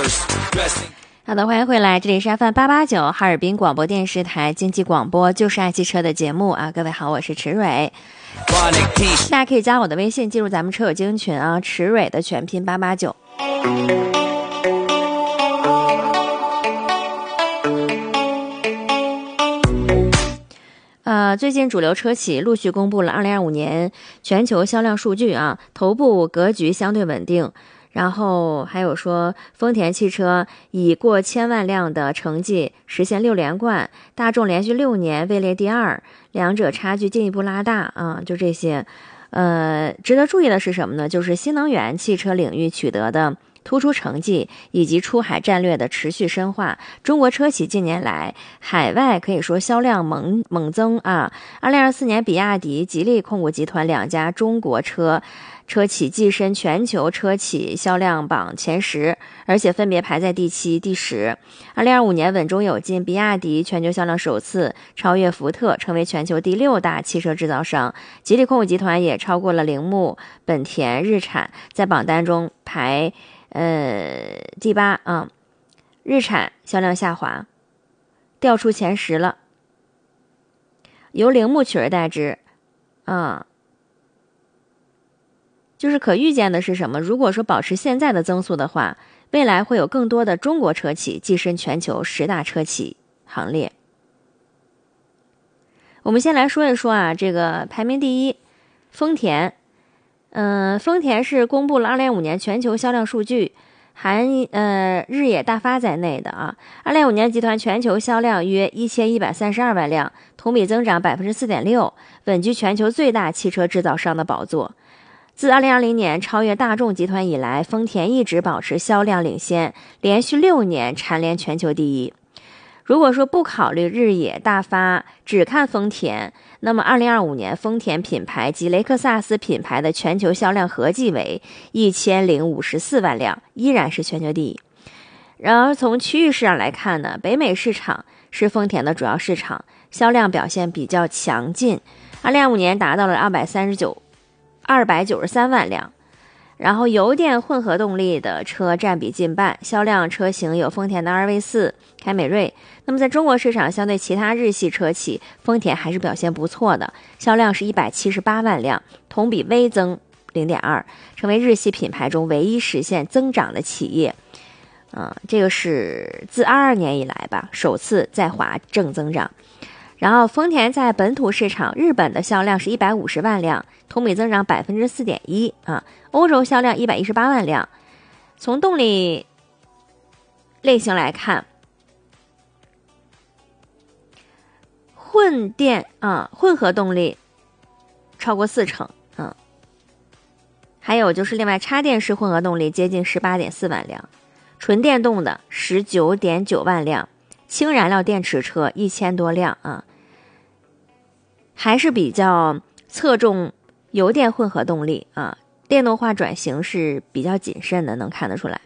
好的，欢迎回来，这里是 FM889 哈尔滨广播电视台经济广播就是爱汽车的节目啊，各位好，我是池蕊，大家可以加我的微信进入咱们车友精英群啊，池蕊的全拼889。最近主流车企陆续公布了2025年全球销量数据啊，头部格局相对稳定。然后还有说，丰田汽车以过千万辆的成绩实现6连冠，大众连续6年位列第2，两者差距进一步拉大啊，就这些。值得注意的是什么呢？就是新能源汽车领域取得的突出成绩以及出海战略的持续深化，中国车企近年来海外可以说销量猛增啊。2024年，比亚迪、吉利控股集团两家中国车企跻身全球车企销量榜前10，而且分别排在第7、第10。2025年稳中有进，比亚迪全球销量首次超越福特，成为全球第6大汽车制造商。吉利控股集团也超过了铃木、本田、日产，在榜单中排第8啊。日产销量下滑，掉出前10了，由铃木取而代之啊。就是可预见的是什么？如果说保持现在的增速的话，未来会有更多的中国车企跻身全球10大车企行列。我们先来说一说啊，这个排名第1，丰田。丰田是公布了2025年全球销量数据，含日野大发在内的啊。2025年集团全球销量约1132万辆，同比增长4.6%，稳居全球最大汽车制造商的宝座。自2020年超越大众集团以来，丰田一直保持销量领先，连续6年蝉联全球第1。如果说不考虑日野大发，只看丰田，那么2025年丰田品牌及雷克萨斯品牌的全球销量合计为1054万辆，依然是全球第1。然而从区域市场来看呢，北美市场是丰田的主要市场，销量表现比较强劲，2025年达到了293万辆。然后油电混合动力的车占比近半，销量车型有丰田的2V4、凯美瑞。那么在中国市场，相对其他日系车企，丰田还是表现不错的，销量是178万辆，同比微增0.2%，成为日系品牌中唯一实现增长的企业。这个是自22年以来吧，首次在华正增长。然后丰田在本土市场，日本的销量是150万辆，同比增长4.1%啊。欧洲销量118万辆。从动力类型来看，混合动力超过40%啊。还有就是另外插电式混合动力接近18.4万辆，纯电动的19.9万辆，氢燃料电池车1000多辆啊。还是比较侧重油电混合动力啊，电动化转型是比较谨慎的，能看得出来。